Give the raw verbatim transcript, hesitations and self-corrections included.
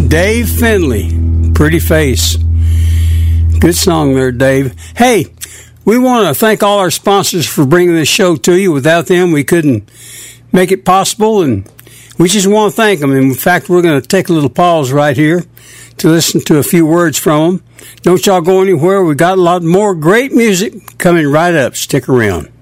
Dave Finley, Pretty Face. Good song there, Dave. Hey, we want to thank all our sponsors for bringing this show to you. Without them, we couldn't make it possible, and we just want to thank them. In fact, we're going to take a little pause right here to listen to a few words from them. Don't y'all go anywhere. We got a lot more great music coming right up. Stick around.